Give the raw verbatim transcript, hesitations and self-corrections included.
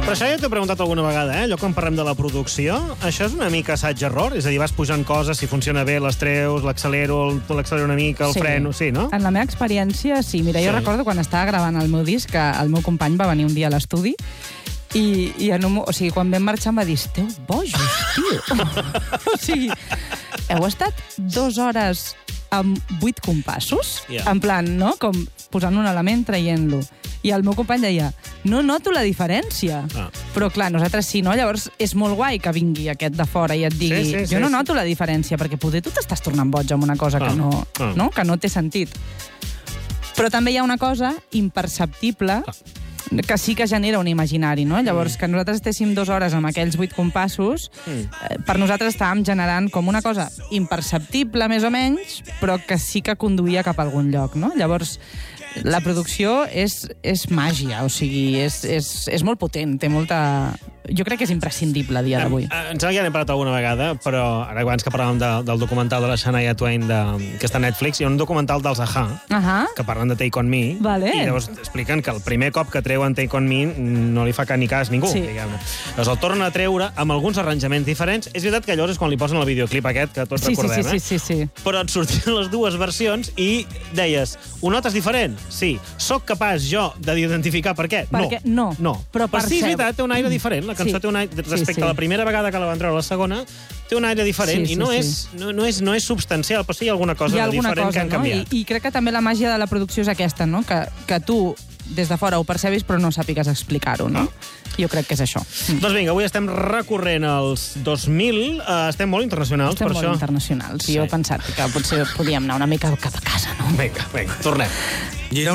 Però això ja t'ho he preguntat alguna vegada, eh? Allò quan parlem de la producció, això és una mica assaig-error? És a dir, vas pujant coses, si funciona bé, les treus, l'accelero, l'accelero una mica, el Sí. freno... Sí, no? En la meva experiència, sí. Mira, jo Sí. recordo quan estava gravant el meu disc, que el meu company va venir un dia a l'estudi i, i en un, mo- o sigui, quan vam marxar em va dir, esteu bojos, tio. O sigui, heu estat dues hores amb vuit compassos? Yeah. En plan, no? Com posant un element, traient-lo. I el meu company deia, no noto la diferència. Ah. Però clar, nosaltres sí, no? Llavors és molt guai que vingui aquest de fora i et digui, Sí, sí, jo sí, no sí. noto la diferència, perquè poder tu t'estàs tornant boig amb una cosa Ah. que, no, Ah. no? que no té sentit. Però també hi ha una cosa imperceptible que sí que genera un imaginari, no? Llavors, que nosaltres estéssim dues hores amb aquells vuit compassos, eh, per nosaltres estàvem generant com una cosa imperceptible, més o menys, però que sí que conduïa cap a algun lloc, no? Llavors, la producció és, és màgia, o sigui, és, és, és molt potent, té molta... Jo crec que és imprescindible a dia d'avui. Eh, Em sembla que ja n'hem parlat alguna vegada, però ara abans que parlàvem de, del documental de la Shania Twain de, que està a Netflix, hi ha un documental dels A-ha, Ahà. que parlen de Take On Me, Vale. i llavors expliquen que el primer cop que treuen Take On Me no li fa cap ni cas ningú, Sí. diguem-ne. Llavors el tornen a treure amb alguns arranjaments diferents. És veritat que llavors és quan li posen el videoclip aquest, que tots Sí, sí, recordem, sí, eh? sí, sí, sí. Però et sortien les dues versions i deies, ho notes diferent? Sí. Soc capaç jo d'identificar per què? Perquè no. No. Però Però sí, és percep. veritat, té un aire diferent. La cançó Sí. té un aire, Sí, respecte sí. a la primera vegada que la van treure, la segona, té un aire diferent Sí, i sí, no, sí. és, no, no, és, no és substancial, però sí hi ha alguna cosa Hi ha de alguna diferent cosa, que han no? canviat. I, I crec que també la màgia de la producció és aquesta, no? Que, que tu, des de fora, ho percebis, però no sàpigues explicar-ho, no? Jo crec que és això. Doncs vinga, avui estem recorrent els dos mil, uh, estem molt internacionals, Estem per molt això. internacionals. Sí. I jo he pensat que potser podíem anar una mica cap a casa, no? Vinga, vinga, tornem. I era